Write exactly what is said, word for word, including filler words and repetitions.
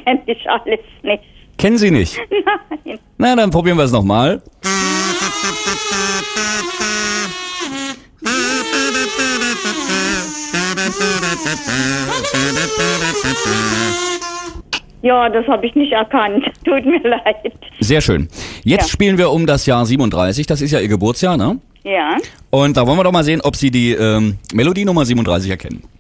kenne ich alles nicht. Kennen Sie nicht? Nein. Na, dann probieren wir es nochmal. Ja, das habe ich nicht erkannt. Tut mir leid. Sehr schön. Jetzt Ja. spielen wir um das Jahr siebenunddreißig. Das ist ja Ihr Geburtsjahr, ne? Ja. Und da wollen wir doch mal sehen, ob Sie die ähm, Melodie Nummer siebenunddreißig erkennen.